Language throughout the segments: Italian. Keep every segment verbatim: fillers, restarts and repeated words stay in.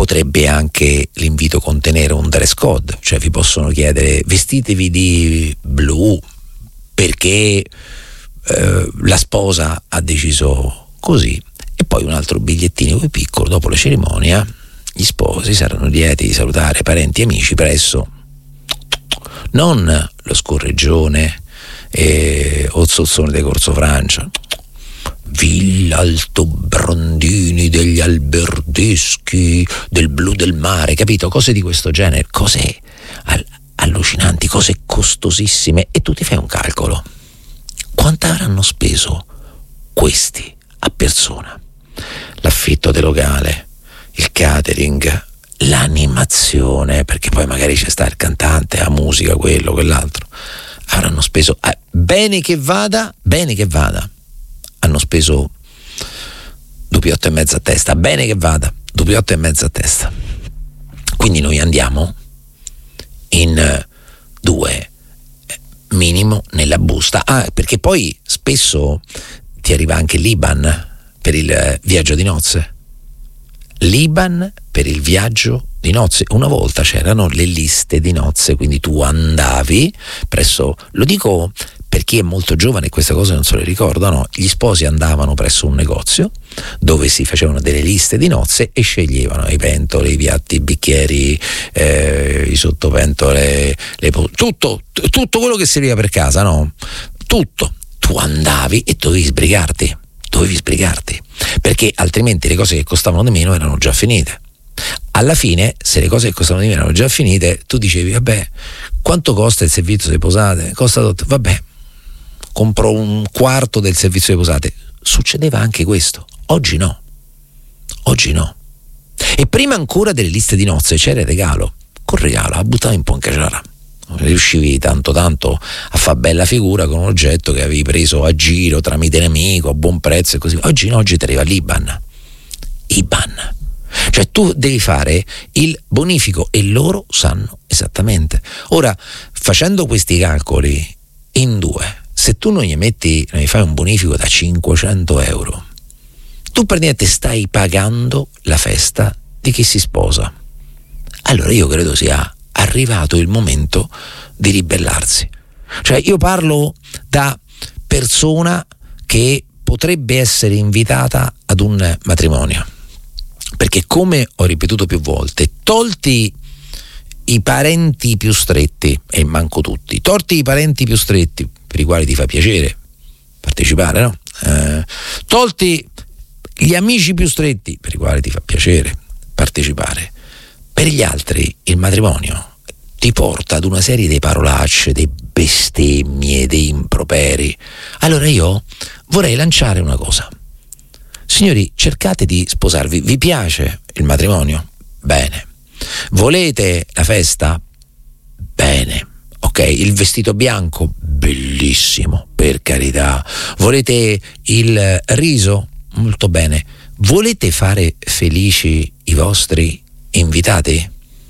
potrebbe anche l'invito contenere un dress code, cioè vi possono chiedere vestitevi di blu perché eh, la sposa ha deciso così, e poi un altro bigliettino più piccolo. Dopo la cerimonia gli sposi saranno lieti di salutare parenti e amici presso non lo Scorreggione e o Zozzone di Corso Francia, Villa Altobrandini degli Alberteschi del blu del mare, capito? Cose di questo genere, cose all- allucinanti, cose costosissime, e tu ti fai un calcolo: quanto avranno speso questi a persona? L'affitto del locale, il catering, l'animazione, perché poi magari c'è sta il cantante, la musica, quello, quell'altro. Avranno speso, eh, bene che vada, bene che vada, hanno speso doppiotto e mezzo a testa, bene che vada, doppiotto e mezzo a testa. Quindi noi andiamo in due minimo nella busta. Ah, perché poi spesso ti arriva anche l'I B A N per il viaggio di nozze. L'I B A N per il viaggio di nozze. Una volta c'erano le liste di nozze, quindi tu andavi presso, lo dico per chi è molto giovane e queste cose non se le ricordano, gli sposi andavano presso un negozio dove si facevano delle liste di nozze e sceglievano i pentole, i piatti, i bicchieri, eh, i sottopentole, le, tutto, tutto quello che serviva per casa, no? Tutto. Tu andavi e dovevi sbrigarti, dovevi sbrigarti, perché altrimenti le cose che costavano di meno erano già finite. Alla fine, se le cose che costavano di meno erano già finite, tu dicevi, vabbè, quanto costa il servizio di posate? Costa tutto, vabbè, compro un quarto del servizio di posate. Succedeva anche questo. Oggi no. Oggi no. E prima ancora delle liste di nozze c'era il regalo. Col regalo la buttavi un po' in caciara. Riuscivi tanto tanto a far bella figura con un oggetto che avevi preso a giro tramite un amico a buon prezzo e così. Oggi no, oggi ti arriva l'I B A N. I B A N. Cioè tu devi fare il bonifico e loro sanno esattamente. Ora, facendo questi calcoli in due, se tu non gli metti, non gli fai un bonifico da cinquecento euro, tu praticamente stai pagando la festa di chi si sposa. Allora io credo sia arrivato il momento di ribellarsi. Cioè io parlo da persona che potrebbe essere invitata ad un matrimonio, perché come ho ripetuto più volte, tolti i parenti più stretti, e manco tutti, tolti i parenti più stretti per i quali ti fa piacere partecipare, no? Eh, tolti gli amici più stretti per i quali ti fa piacere partecipare, per gli altri il matrimonio ti porta ad una serie di parolacce, dei bestemmie, dei improperi. Allora io vorrei lanciare una cosa: signori, cercate di sposarvi. Vi piace il matrimonio? Bene. Volete la festa? Bene. Ok, il vestito bianco? Bellissimo, per carità. Volete il riso? Molto bene. Volete fare felici i vostri invitati?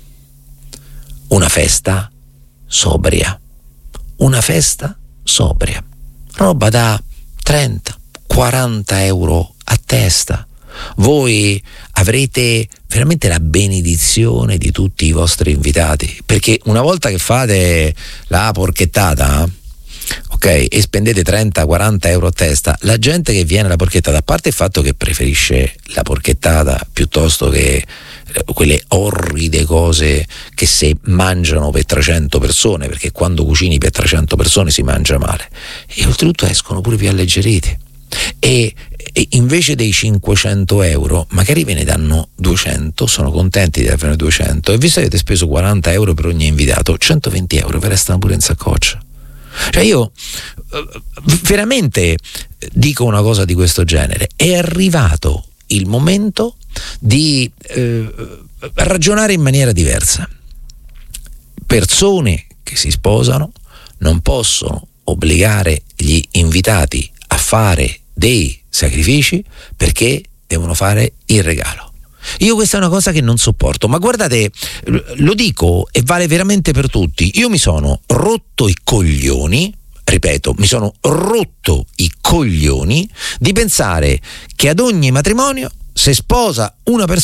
Una festa sobria. Una festa sobria. Roba da trenta quaranta euro a testa. Voi avrete veramente la benedizione di tutti i vostri invitati, perché una volta che fate la porchettata, ok, e spendete trenta quaranta euro a testa, la gente che viene alla porchettata, a parte il fatto che preferisce la porchettata piuttosto che quelle orride cose che si mangiano per trecento persone, perché quando cucini per trecento persone si mangia male, e oltretutto escono pure più alleggeriti. E, e invece dei cinquecento euro magari ve ne danno duecento, sono contenti di averne duecento, e visto che avete speso quaranta euro per ogni invitato, centoventi euro vi restano pure in saccoccia. Cioè io veramente dico una cosa di questo genere: è arrivato il momento di eh, ragionare in maniera diversa. Persone che si sposano non possono obbligare gli invitati a fare dei sacrifici perché devono fare il regalo. Io questa è una cosa che non sopporto, ma guardate, lo dico e vale veramente per tutti. Io mi sono rotto i coglioni, ripeto, mi sono rotto i coglioni di pensare che ad ogni matrimonio, se sposa una persona,